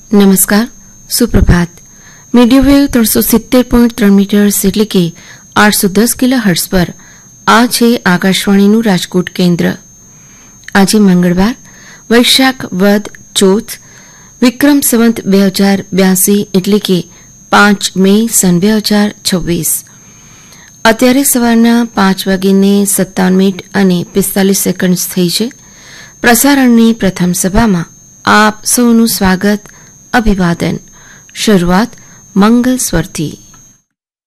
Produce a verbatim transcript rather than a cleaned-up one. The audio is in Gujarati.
નમસ્કાર, સુપ્રભાત. મીડિયમ વેવ ત્રણસો સિત્તેર પોઈન્ટ ત્રણ મીટર્સ એટલે કે આઠસો દસ કિલો હર્ટ્ઝ પર આ છે આકાશવાણીનું રાજકોટ કેન્દ્ર. આજે મંગળવાર, વૈશાખ વદ ચોથ, વિક્રમ સંવત બે હજાર બ્યાસી એટલે કે પાંચ મે સન બે હજાર છવ્વીસ. અત્યારે સવારના પાંચ વાગીને સત્તાવન મિનિટ અને પિસ્તાલીસ સેકન્ડ થઈ છે. પ્રસારણની પ્રથમ સભામાં આપ સૌનું સ્વાગત, અભિવાદન. શરૂઆત મંગલ સ્વરથી.